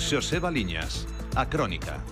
Xosé Baliñas, A Crónica.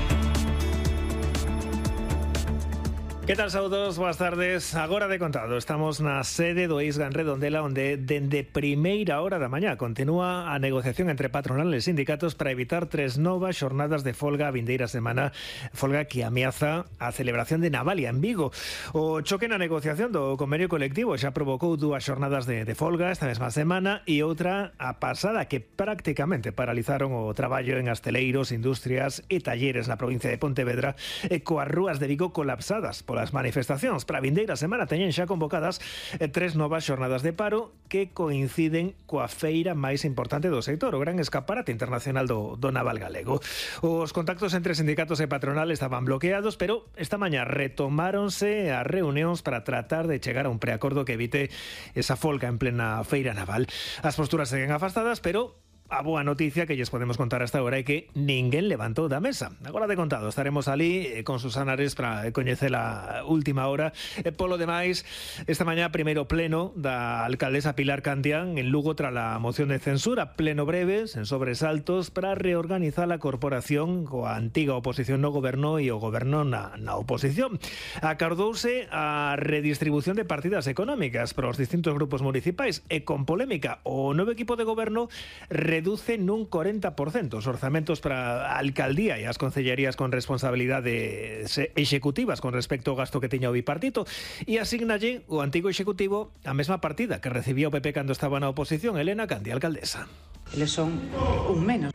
Que tal, saudos? Boas tardes. Agora de contado, estamos na sede do ISGAN Redondela, onde dende primeira hora da mañá continúa a negociación entre patronal e sindicatos para evitar 3 novas xornadas de folga a vindeira semana, folga que ameaza a celebración de Navalia en Vigo. O choque na negociación do convenio colectivo xa provocou 2 xornadas de folga esta mesma semana e outra a pasada que prácticamente paralizaron o traballo en hosteleiros, industrias e talleres na provincia de Pontevedra, coas rúas de Vigo colapsadas polas manifestacións. Para a vindeira semana teñen xa convocadas 3 novas xornadas de paro que coinciden coa feira máis importante do sector, o gran escaparate internacional do naval galego. Os contactos entre sindicatos e patronal estaban bloqueados, pero esta mañá retomáronse as reunións para tratar de chegar a un preacordo que evite esa folga en plena feira naval. As posturas seguen afastadas, pero a boa noticia que lles podemos contar hasta agora é que ninguén levantou da mesa. Agora de contado, estaremos ali con Susana Ares para coñecer a última hora. Polo demais, esta mañá primeiro pleno da alcaldesa Pilar Cantián en Lugo tras a moción de censura, pleno breve, sen sobresaltos, para reorganizar a corporación coa antiga oposición no goberno e o goberno na oposición. Acordouse a redistribución de partidas económicas para os distintos grupos municipais e con polémica o novo equipo de goberno reduce nun 40% os orzamentos para a alcaldía e as concellerías con responsabilidade executivas con respecto ao gasto que tiña o bipartito e asignalle o antigo executivo a mesma partida que recibía o PP cando estaba na oposición, Elena Candi, alcaldesa. Eles son un menos.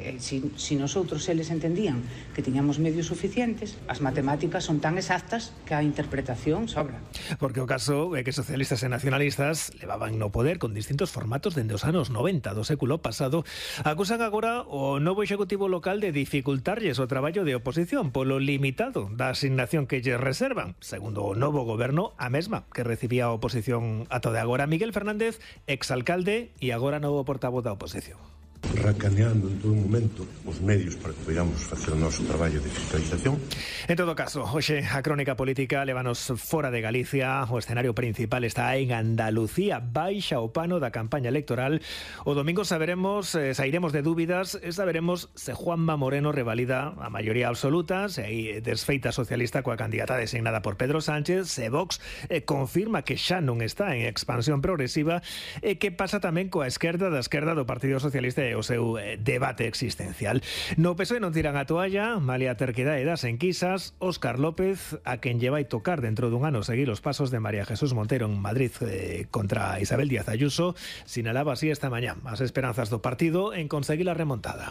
Si nosotros eles entendían que tiñamos medios suficientes, as matemáticas son tan exactas que a interpretación sobra. Porque o caso é que socialistas e nacionalistas levaban no poder con distintos formatos dende os anos 90 do século pasado. Acusan agora o novo executivo local de dificultarlles o traballo de oposición polo limitado da asignación que lles reservan, segundo o novo goberno, a mesma que recibía a oposición ata de agora. Miguel Fernández, exalcalde e agora novo portavoz da oposición. Racaneando en todo momento os medios para que podamos facer o noso traballo de fiscalización. En todo caso, hoxe a crónica política levanos fora de Galicia. O escenario principal está en Andalucía, baixa o pano da campaña electoral. O domingo sairemos de dúbidas e saberemos se Juanma Moreno revalida a maioría absoluta, se hai desfeita socialista coa candidata designada por Pedro Sánchez, se Vox confirma que xa non está en expansión progresiva e que pasa tamén coa esquerda do Partido Socialista e o seu debate existencial. No PSOE non tiran a toalla, malia terquedade das enquisas. Óscar López, a quen lle vai tocar dentro dun ano seguir os pasos de María Jesús Montero en Madrid contra Isabel Díaz Ayuso, sinalaba así esta mañá as esperanzas do partido en conseguir a remontada.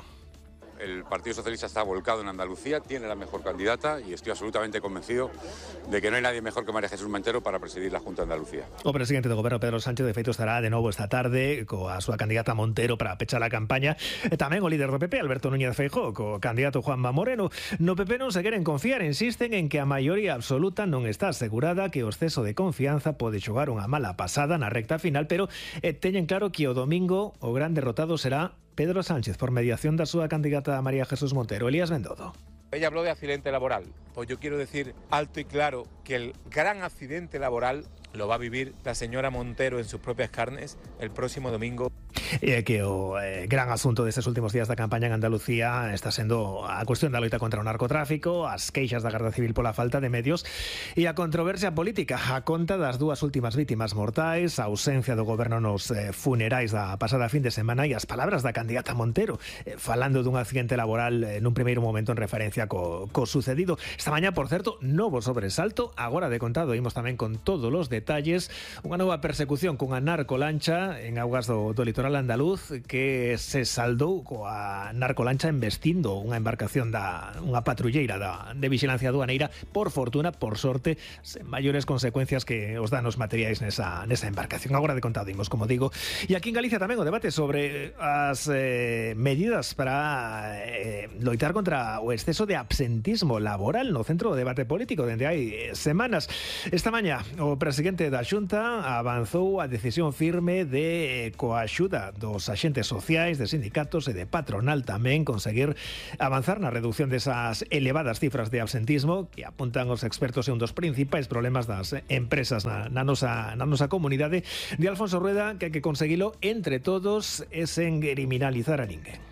El Partido Socialista está volcado en Andalucía, tiene la mejor candidata y estoy absolutamente convencido de que no hay nadie mejor que María Jesús Montero para presidir la Junta de Andalucía. O presidente do goberno, Pedro Sánchez, de feito estará de novo esta tarde coa súa candidata Montero para pechar a campaña. Tamén o líder do PP, Alberto Núñez Feijóo, co candidato Juanma Moreno. No PP non se queren confiar, insisten en que a maioría absoluta non está asegurada, que o exceso de confianza pode xogar unha mala pasada na recta final, pero teñen claro que o domingo o gran derrotado será Pedro Sánchez por mediación da súa candidata María Jesús Montero. Elías Bendodo. Ella habló de accidente laboral. Pues yo quiero decir alto y claro que el gran accidente laboral lo va a vivir la señora Montero en sus propias carnes el próximo domingo. E que o gran asunto destes últimos días da campaña en Andalucía está sendo a cuestión da loita contra o narcotráfico, as queixas da Garda Civil pola falta de medios e a controversia política a conta das 2 últimas vítimas mortais, a ausencia do goberno nos funerais da pasada fin de semana e as palabras da candidata Montero falando dun accidente laboral nun primeiro momento en referencia co sucedido. Esta mañá, por certo, novo sobresalto, agora de contado, imos tamén con todos os detalles, unha nova persecución cunha narcolancha en augas do litoral andaluz que se saldou coa narcolancha embestindo unha embarcación unha patrulleira de vigilancia aduaneira, por fortuna, por sorte, sen maiores consecuencias que os danos materiais nesa embarcación. Agora de contado imos, como digo, e aquí en Galicia tamén o debate sobre as medidas para loitar contra o exceso de absentismo laboral no centro do debate político dende hai semanas. Esta mañá o presidente da Xunta avanzou a decisión firme de coa axuda dos axentes sociais, de sindicatos e de patronal tamén conseguir avanzar na reducción desas elevadas cifras de absentismo que apuntan os expertos en un dos principais problemas das empresas na nosa comunidade. De Alfonso Rueda que hai que conseguilo entre todos e sen criminalizar a ninguén.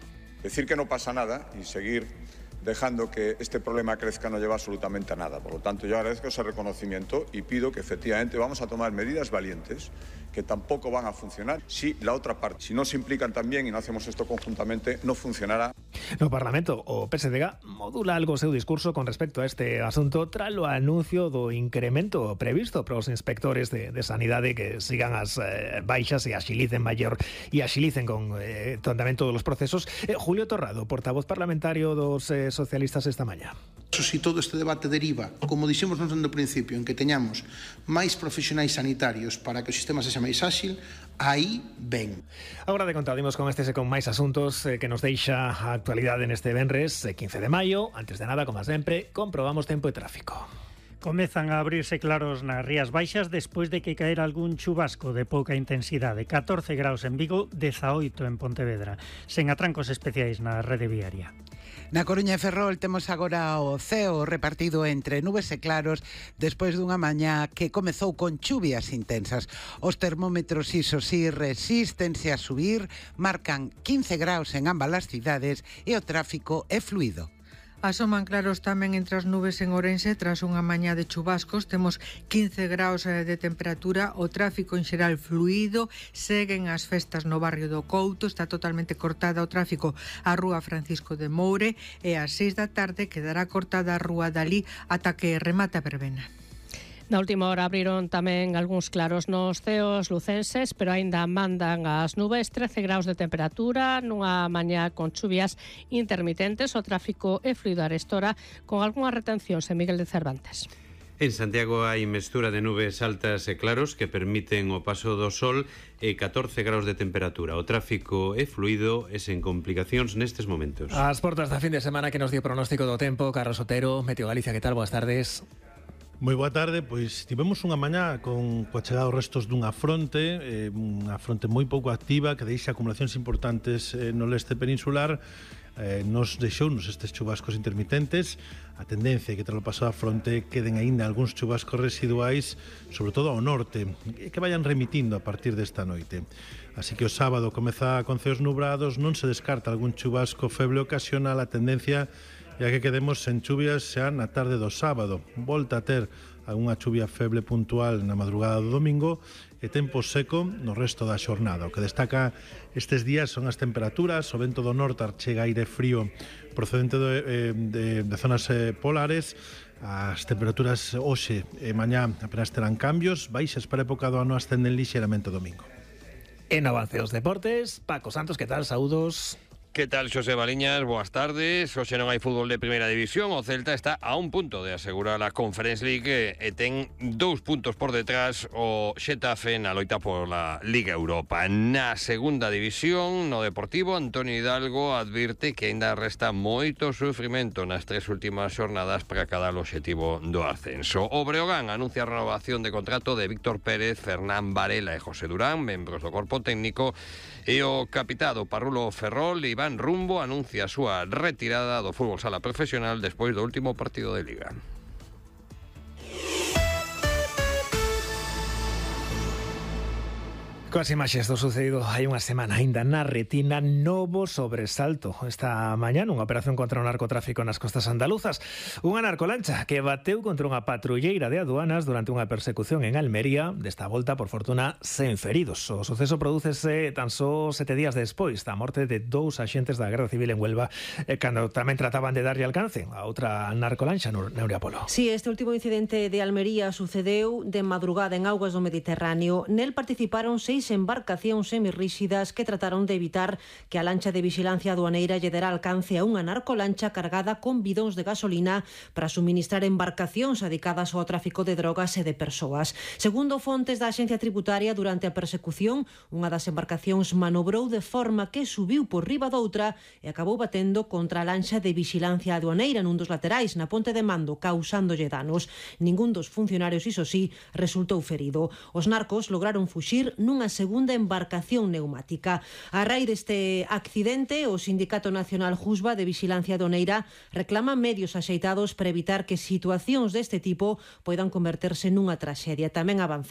Decir que no pasa nada y seguir dejando que este problema crezca no lleva absolutamente a nada. Por lo tanto, yo agradezco ese reconocimiento y pido que efectivamente vamos a tomar medidas valientes que tampoco van a funcionar si la otra parte, si no se implican también y no hacemos esto conjuntamente, no funcionará. No Parlamento, o PSDG, modula algo o seu discurso con respecto a este asunto tras o anuncio do incremento previsto para os inspectores de sanidade que sigan as baixas e axilicen con tamén todos os procesos. Julio Torrado, portavoz parlamentario dos socialistas esta mañá. Si todo este debate deriva, como dixemos no principio, en que teñamos máis profesionais sanitarios para que o sistema sexa máis áxil, aí ven. Agora de contado, imos con estes e con máis asuntos que nos deixa a actualidade neste venres 15 de maio. Antes de nada, como sempre, comprobamos tempo e tráfico. Comezan a abrirse claros nas Rías Baixas despois de que caera algún chubasco de pouca intensidade. 14 graus en Vigo, 18 en Pontevedra. Sen atrancos especiais na rede viaria. Na Coruña e Ferrol temos agora o ceo repartido entre nubes e claros despois dunha mañá que comezou con chuvias intensas. Os termómetros iso sí resístense a subir, marcan 15 graus en ambas as cidades e o tráfico é fluido. Asoman claros tamén entre as nubes en Ourense tras unha mañá de chubascos. Temos 15 graus de temperatura, o tráfico en xeral fluido, seguen as festas no barrio do Couto, está totalmente cortada o tráfico a Rúa Francisco de Moure e ás 6 da tarde quedará cortada a Rúa Dalí ata que remate a verbena. Na última hora abriron tamén algúns claros nos ceos lucenses, pero aínda mandan as nubes, 13 graus de temperatura, nunha mañá con chuvias intermitentes. O tráfico é fluido a arestora, con algunhas retencións en Miguel de Cervantes. En Santiago hai mestura de nubes altas e claros que permiten o paso do sol e 14 graus de temperatura. O tráfico é fluido e sen complicacións nestes momentos. As portas da fin de semana que nos dio pronóstico do tempo, Carlos Otero, Meteo Galicia, que tal? Boas tardes. Moi boa tarde, pois tivemos unha mañá con coa chegada os restos dunha fronte moi pouco activa que deixa acumulacións importantes no leste peninsular. Nos deixounos estes chubascos intermitentes. A tendencia é que tras o paso da fronte queden aínda algúns chubascos residuais, sobre todo ao norte, que vayan remitindo a partir desta noite. Así que o sábado comeza con ceos nubrados, non se descarta algún chubasco feble ocasional. A tendencia é que quedemos sen chuvias xa na tarde do sábado. Volta a ter algunha chuvia feble puntual na madrugada do domingo e tempo seco no resto da xornada. O que destaca estes días son as temperaturas. O vento do norte chega aire frío procedente de zonas polares. As temperaturas hoxe e mañá apenas terán cambios. Baixas para a época do ano, ascenden lixeiramente o domingo. En avance os deportes, Paco Santos, que tal? Saúdos. Que tal, Xosé Baliñas? Boas tardes. Hoxe non hai fútbol de primeira división. O Celta está a un punto de asegurar a Conference League e ten 2 puntos por detrás o Xetafe na loita por la Liga Europa. Na segunda división, no Deportivo, Antonio Hidalgo advirte que aínda resta moito sufrimento nas 3 últimas xornadas para cadar o obxectivo do ascenso. O Breogán anuncia a renovación de contrato de Víctor Pérez, Fernán Varela e José Durán, membros do corpo técnico, e o capitado Parrulo Ferrol, Iván Rumbo, anuncia a súa retirada do fútbol sala profesional despois do último partido de Liga. Coas imaxes do sucedido hai unha semana aínda na retina, novo sobresalto esta mañá nunha operación contra o narcotráfico nas costas andaluzas. Unha narcolancha que bateu contra unha patrulleira de aduanas durante unha persecución en Almería, desta volta, por fortuna, sen feridos. O suceso prodúcese tan só 7 días despois da morte de 2 axentes da Garda Civil en Huelva, cando tamén trataban de darlle alcance a outra narcolancha, Nuria Polo. Sí, este último incidente de Almería sucedeu de madrugada en augas do Mediterráneo. Nel participaron 6 embarcacións semirríxidas que trataron de evitar que a lancha de vixilancia aduaneira lle dera alcance a unha narcolancha cargada con bidóns de gasolina para suministrar embarcacións dedicadas ao tráfico de drogas e de persoas. Segundo fontes da Axencia Tributaria, durante a persecución, unha das embarcacións manobrou de forma que subiu por riba doutra e acabou batendo contra a lancha de vixilancia aduaneira nun dos laterais na ponte de mando, causándolle danos. Ningún dos funcionarios, iso sí, resultou ferido. Os narcos lograron fuxir nunha segunda embarcación neumática. A raíz deste accidente, o Sindicato Nacional Jusba de Vixilancia Aduaneira reclama medios axeitados para evitar que situacións deste tipo poidan converterse nunha traxedia. Tamén avanza